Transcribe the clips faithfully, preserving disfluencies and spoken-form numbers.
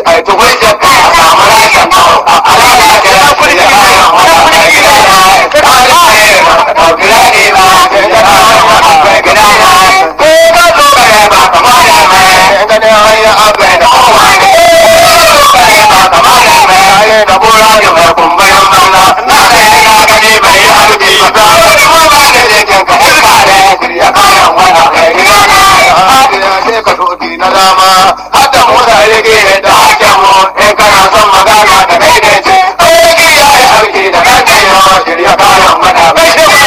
a ta wajen a samu rashin a alama da ya kuri da kayan wata mai gida na kawai da gida ne ba da mai gida na ko ba zo ba ya ba kama da mai gada wani abu da kowa ne ko ba ya ba kama da mai da bora da mai kumbayin banna na kai na gani bai yi harbi ba wani ma ba da yake ka hulka da ya shirya kayan wata mai gida na sai ka soki na dama hada mota rage da haken mu in kana son magana da kai da ce aiki ya yi harki da kan kayo shirya kayan wata mai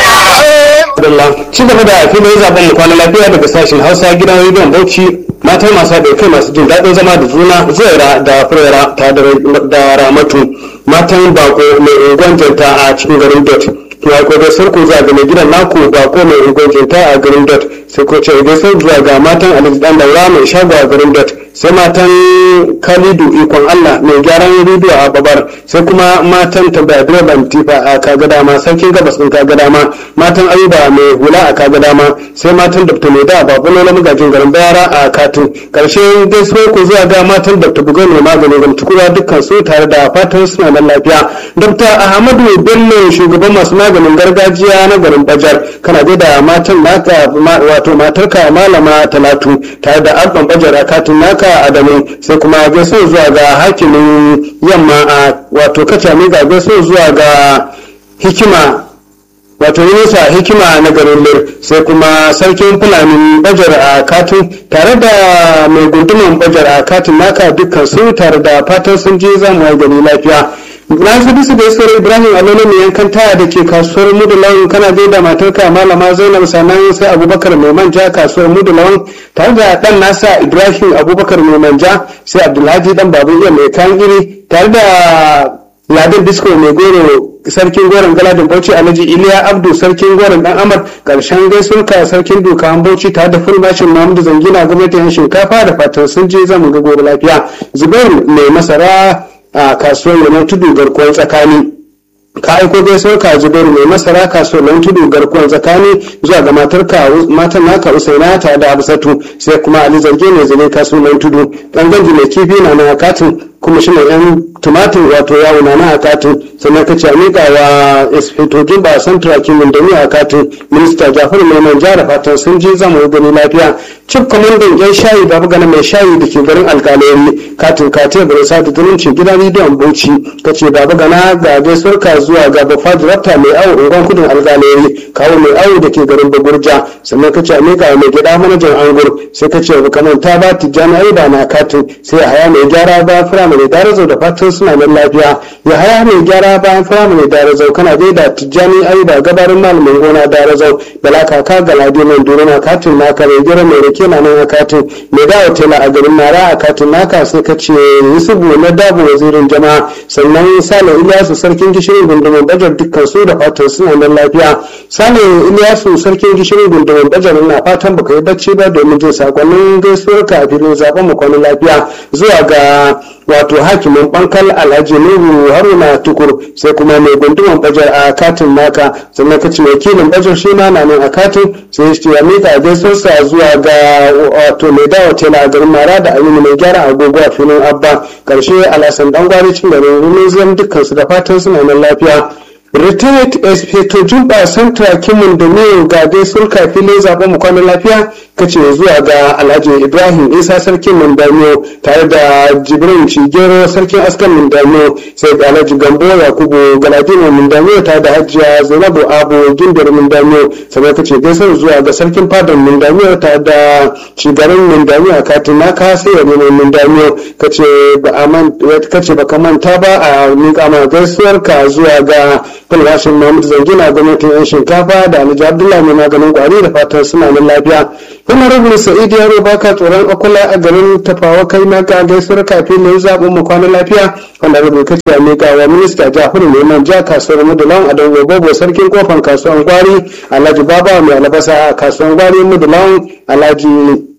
Abdullah ci gaba da filin zaben kwana lafiya daga sashen Hausa gidan rediyon Bauchi matan masu da kai masu jin daɗin zama da juna Zuwaira da Furera ta da Ramatu matan bako mai unguwan janta a cikin garin Dot ya ko da sarko zuwa ga mai gidan naku bako mai unguwan janta a garin Dot sai ko ce da sai zuwa ga matan Alhaji Dan Daura mai shago a garin Dot sai matan Khalidu ikon Allah mai gyaran rediyo a Babar sai kuma matan Tambaya Direban Tifa a Kaga Dama sarkin gabas din Kaga Dama matan Ayuba mai hula a Kaga Dama sai matan Dr. Maida Babulola magajin garin Bayara a Katin karshe gaisuwar ku zuwa ga matan Dr. Bugai mai maganin gamtukura dukkan su tare da fatan suna nan lafiya. Dr. Ahmadu Bello shugaban masu maganin gargajiya na garin Bajar kana da matan naka wato matarka malama Talatu tare da abban Bajar a Katin naka Adamu sai kuma gaisuwar zuwa ga hakimin yamma a wato kacami ga gaisuwar zuwa ga hikima wato yunusa hikima na garin Lir sai kuma sarkin fulanin Bajar a Katin tare da mai gunduman Bajar a Katin naka dukkan su tare da fatan sun je zamu yi gani lafiya. Na su bisu gaisuwar Ibrahim Alolo mai yankan taya da ke kasuwar Mudulawan kana da matarka malama Zainab Sanan sai Abubakar mai manja kasuwar Mudulawan tare da dan nasa Ibrahim Abubakar mai manja sai Abdulhaji dan babu iya mai kan iri tare da Ladin Disco mai goro sarkin goron galadin Bauchi Alhaji Iliya Abdu sarkin goron dan Amar karshen gaisuwar sarkin Dukawan Bauchi tare da fulmashin Muhammadu Zangina gwamnatin shinkafa da fatan sun je zamu ga gobe lafiya. Zubairu mai masara a kasuwar Yaman Tudu garkuwar tsakani ka aiko gaisuwar ka Zubairu mai masara kasuwar Yaman Tudu garkuwar tsakani zuwa ga matarka matan naka Usaina ta da Absatu sai kuma Ali Zarge mai zane kasuwar Yaman Tudu dan ganji mai kifi na na katin kuma shi ne yan tumatir wato yawo na na akatin sannan ka ce amika wa esfito jumba santra kimin da ni akatin minista Jafaru mai manja da fatan sun je zamu gani lafiya. Chief Commandant yan shayi babu gana mai shayi da ke garin alƙaleri katin kate bai sa da zumunci gidan rediyon Bauchi kace babu gana ga gaisuwar ka zuwa ga Bafa Director mai awo ungon kudin alƙaleri kawo mai awo da ke garin Bagurja sannan kace amika mai gida manajan Angur sai kace bukaman ta ba Tijjani Aiba na katin sai haya mai gyara ba firamare Darazo da fatan suna nan lafiya ya haya mai gyara bayan firamare Darazo kana dai da Tijjani Aiba gabarin malamin gona Darazo bala kaka galadi mai duruna katin naka mai gira mai rake na nan akatin mai dawo tela a garin Nara akatin naka sai ka ce Yusufu na dabo wazirin jama'a sannan Sale Ilyasu sarkin gishirin gundumin Bajar dukkan su da fatan suna nan lafiya. Sale Ilyasu sarkin gishirin gundumin Bajar na fatan baka yi bacci ba domin jin sakonnin gaisuwar ka a filin zaben mu kwanan lafiya zuwa ga wato hakimin bankal Alhaji Nuhu Haruna Tukur sai kuma mai gunduman Bajar a katin naka sannan kace wakilin Bajar shi ma na nan a katin sai shi ya mika gaisuwarsa zuwa ga wato mai dawo tela a garin Mara da Aminu mai gyara agogo a filin Abba karshe Alhassan Dangwari cin garin Rumizan dukkan su da fatan suna nan lafiya. Retired Espeto Jumba Santra Kimin da Miyo ga gaisuwar kafin zaben mu kwanan lafiya kace zuwa ga Alhaji Ibrahim Isa sarkin Mindamiyo tare da Jibrin Cigero sarkin askan Mindamiyo sai da Alhaji Gambo Yakubu Galadino Mindamiyo tare da Hajiya Zainabu Abu Gindar Mindamiyo sai kace gaisuwar zuwa ga sarkin fadan Mindamiyo tare da Cigarin Mindamiyo a katin naka sai ya nemi Mindamiyo kace ba aman kace baka manta ba a miƙa ma gaisuwar ka zuwa ga Fulwashin Muhammadu Zangina gwamnatin yan shinkafa da Alhaji Abdullahi mai maganin kwari da fatan suna nan lafiya. Kuma rabin Sa'id Yaro baka tsoron akula a garin Tafawa kai na ga gaisuwar kafin ne zaɓin mu kwana lafiya wanda rabin kace ya miƙa wa minista Jafaru mai manja kasuwar Mudulan a Dango Bobo sarkin kofan kasuwar Gwari Alhaji Baba mai albasa a kasuwar Gwari Mudulan Alhaji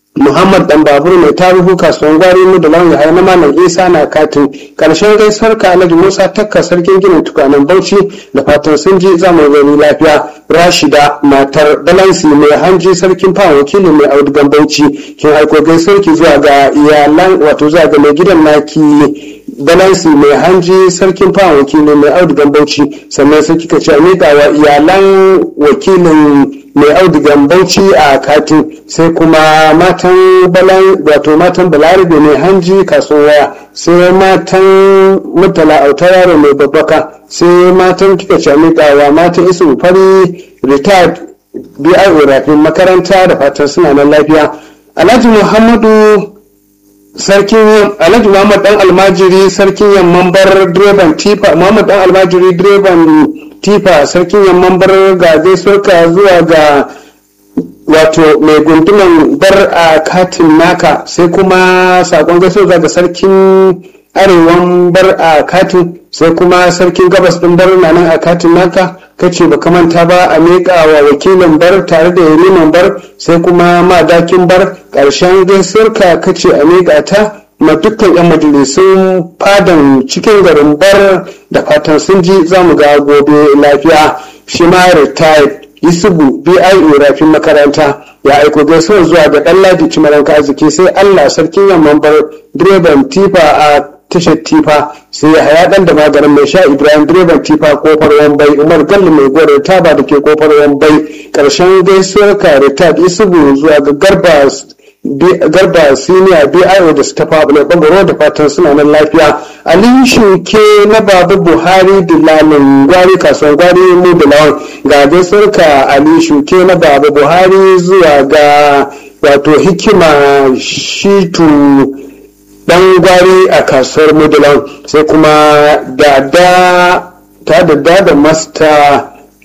Muhammad dan babur mai tarihu kasuwan gwari mu da lawan ya na malam Isa na katin karshen gaisuwar ka Alhaji Musa takka sarkin ginin tukanan Bauchi da fatan sun ji zamu gani lafiya. Rashida matar Balansi mai hanji sarkin fa wakili mai audugan Bauchi kin aiko gaisuwar ki zuwa ga iyalan wato zuwa ga mai gidan naki Balansi mai hanji sarkin fa wakili mai audugan Bauchi sannan sai kika ce miƙa wa iyalan wakilin mai audugan Bauchi a katin sai kuma matan balan wato matan balarabe mai hanji kasuwa waya sai matan mutala autararo mai babbaka sai matan kika ce miƙa wa matan isu fari retired B I O rafin makaranta da fatan suna nan lafiya. Alhaji Muhammadu sarkin Alhaji Muhammad dan almajiri sarkin yamman bar direban tifa Muhammad dan almajiri direban tifa sarkin yamman bar ga gaisuwarka zuwa ga wato mai gunduman bar a katin naka sai kuma sakon gaisuwa ga sarkin arewan bar a katin sai kuma sarkin gabas din bar na nan a katin naka kace baka manta ba a miƙa wa wakilin bar tare da yariman bar sai kuma madakin bar ƙarshen gaisuwarka kace a miƙa ta ma dukkan 'yan majalisun fadan cikin garin bar da fatan sun ji za mu ga gobe lafiya. Shi ma retired Yusufu B I O rafin makaranta ya aiko gaisuwar zuwa ga ɗan ladi cimaranka arziki sai Allah sarkin yamman bar direban tifa a tashar tifa sai ya haya ɗan da maganin mai sha Ibrahim direban tifa kofar wambai Umar Galli mai gore taba da ke kofar wambai ƙarshen gaisuwar ka retired Yusufu zuwa ga garba garba senior B I O da su tafa abu bangaro da fatan suna nan lafiya. Aliyu Shuke na Babu Buhari Dilalin Gwari kasuwan Gwari mu da lawan ga gaisuwar ka Aliyu Shuke na Babu Buhari zuwa ga wato hikima shitu dan gwari a kasuwar mu da lawan sai kuma dada ta da da masta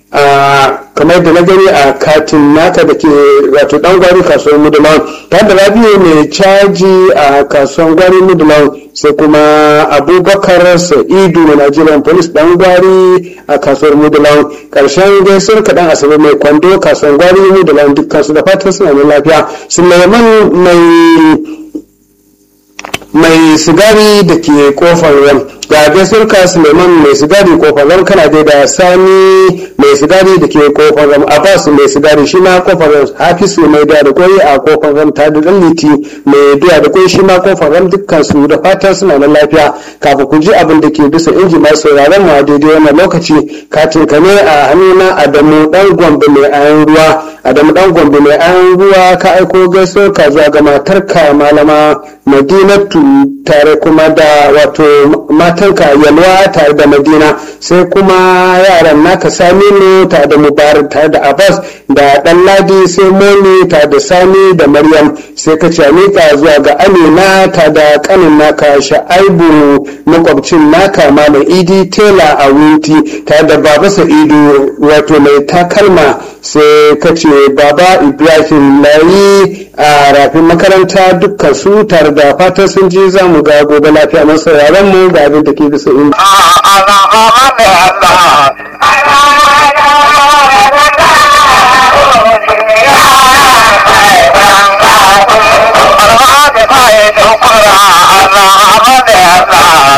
a kamar da na gani a katin naka da ke wato dan gwari kasuwar mudulawan ta da rabiu mai caji a kasuwar gwari mudulawan sai kuma abubakar sa'idu na nigerian police dan gwari a kasuwar mudulawan karshen gaisuwar kaɗan asabe mai kwando kasuwar gwari mudulawan dukkan su da fatan suna da lafiya. Sulaiman mai mai sigari da ke kofar ram ga gaisuwar ka Suleiman mai sigari kofar ram kana dai da Sani mai sigari da ke kofar ram Abbas mai sigari shi ma kofar ram Hafisu mai da da koyi a kofar ram ta da liti mai doya da koyi shi ma kofar ram dukkan su da fatan suna da lafiya. Kafin ku ji abin da ke bisa inji masu sauraron mu a daidai wannan lokaci katin ka ne a hannuna Adamu dan Gombe mai ayan ruwa Adamu dan Gombe mai ayan ruwa ka aiko gaisuwar ka zuwa ga matarka malama Madinatu tare kuma da wato matanka Yalwa tare da Madina sai kuma yaran naka Saminu tare da Mubarak tare da Abbas da Ɗanladi sai Moni tare da Sani da Maryam sai ka ce miƙa zuwa ga Amina tare da kanin naka Sha'aibu makwabcin naka Malam Idi Tela a Winti tare da Baba Sa'idu wato mai takalma sai ka ce Baba Ibrahim Layi a rafin makaranta dukkan su tare da fatan sun ji za mu ga gobe lafiya masu sauraron mu ga abin da ke bisa inda.